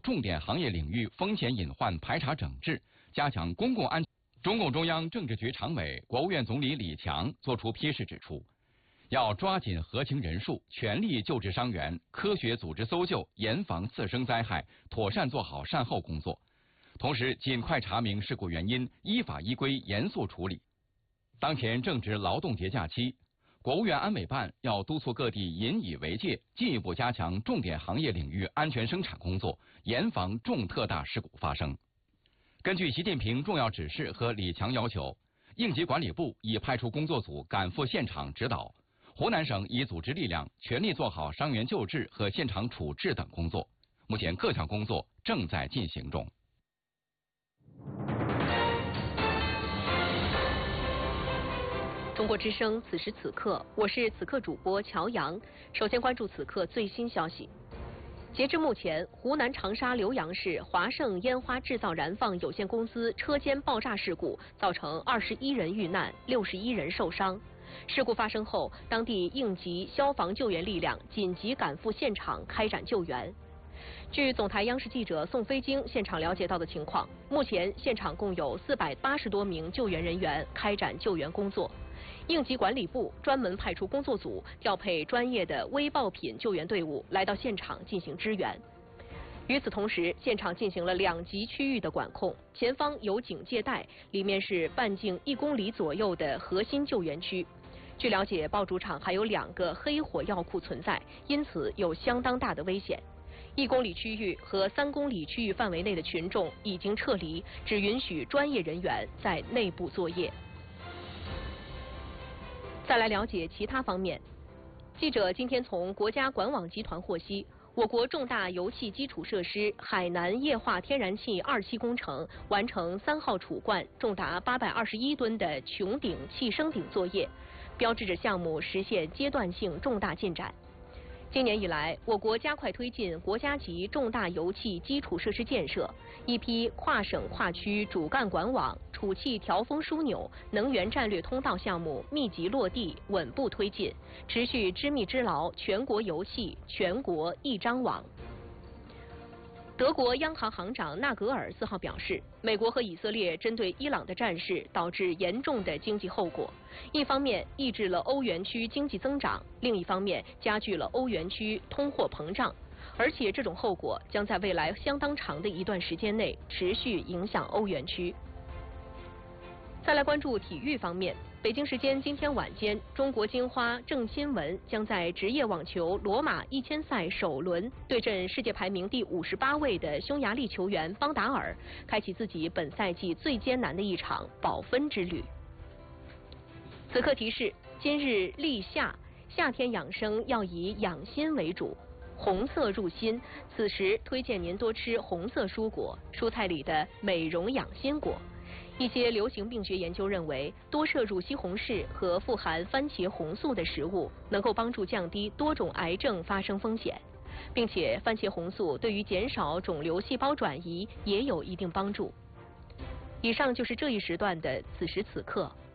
重点行业领域风险隐患排查整治，加强公共安全。中共中央政治局常委、国务院总理李强作出批示指出，要抓紧核情人数，全力救治伤员，科学组织搜救，严防次生灾害，妥善做好善后工作。同时，尽快查明事故原因，依法依规严肃处理。当前正值劳动节假期，国务院安委办要督促各地引以为戒，进一步加强重点行业领域安全生产工作，严防重特大事故发生。根据习近平重要指示和李强要求，应急管理部已派出工作组赶赴现场指导，湖南省已组织力量全力做好伤员救治和现场处置等工作。目前各项工作正在进行中。 中国之声，此时此刻，我是此刻主播乔阳。首先关注此刻最新消息。截至目前，湖南长沙浏阳市华盛烟花制造燃放有限公司车间爆炸事故造成21人遇难，61人受伤。事故发生后，当地应急消防救援力量紧急赶赴现场开展救援。据总台央视记者宋飞京现场了解到的情况，目前现场共有480多名救援人员开展救援工作。应急管理部专门派出工作组，调配专业的危爆品救援队伍来到现场进行支援。与此同时，现场进行了2级区域的管控，前方有警戒带，里面是半径1公里左右的核心救援区。据了解，爆竹厂还有2个黑火药库存在，因此有相当大的危险。1公里区域和3公里区域范围内的群众已经撤离，只允许专业人员在内部作业。再来了解其他方面，记者今天从国家管网集团获悉，我国重大油气基础设施海南液化天然气2期工程完成3号储罐重达821吨的穹顶气升顶作业，标志着项目实现阶段性重大进展。今年以来，我国加快推进国家级重大油气基础设施建设，一批跨省跨区主干管网、储气调峰枢纽、能源战略通道项目密集落地，稳步推进，持续织密织牢全国油气全国一张网。德国央行行长纳格尔4号表示，美国和以色列针对伊朗的战事导致严重的经济后果，一方面抑制了欧元区经济增长，另一方面加剧了欧元区通货膨胀，而且这种后果将在未来相当长的一段时间内持续影响欧元区。再来关注体育方面，北京时间今天晚间，中国金花郑钦文将在职业网球罗马1000赛首轮对阵世界排名第58位的匈牙利球员邦达尔，开启自己本赛季最艰难的一场保分之旅。此刻提示：今日立夏，夏天养生要以养心为主，红色入心，此时推荐您多吃红色蔬果，蔬菜里的美容养心果。一些流行病学研究认为，多摄入西红柿和富含番茄红素的食物，能够帮助降低多种癌症发生风险，并且番茄红素对于减少肿瘤细胞转移也有一定帮助。以上就是这一时段的此时此刻，